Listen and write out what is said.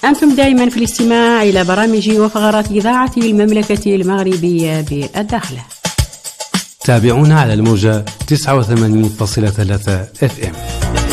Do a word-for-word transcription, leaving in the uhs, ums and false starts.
أنتم دائما في الاستماع إلى برامج وفقرات إذاعة المملكة المغربية بالداخل. تابعونا على الموجة تسعة وثمانين فاصلة ثلاثة اف ام.